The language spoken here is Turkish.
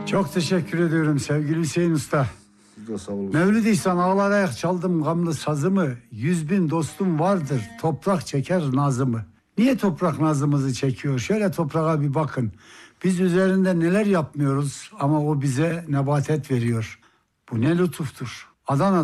Çok teşekkür ediyorum sevgili Hüseyin Usta. Siz de sağ olun. Mevlid İhsan ağlayarak çaldım gamlı sazımı. 100.000 dostum vardır toprak çeker nazımı. Niye toprak nazımızı çekiyor? Şöyle toprağa bir bakın. Biz üzerinde neler yapmıyoruz ama o bize nebatet veriyor. Bu ne lütuftur. Adana